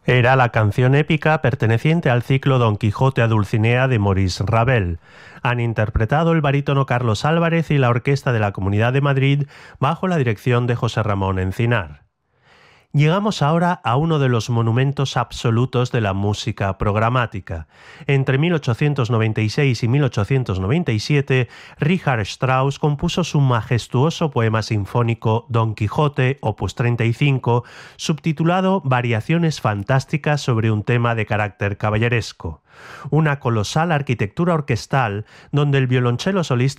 Era la canción épica perteneciente al ciclo Don Quijote a Dulcinea de Maurice Ravel. Han interpretado el barítono Carlos Álvarez y la Orquesta de la Comunidad de Madrid bajo la dirección de José Ramón Encinar. Llegamos ahora a uno de los monumentos absolutos de la música programática. Entre 1896 y 1897, Richard Strauss compuso su majestuoso poema sinfónico Don Quijote, opus 35, subtitulado Variaciones fantásticas sobre un tema de carácter caballeresco. Una colosal arquitectura orquestal donde el violonchelo solista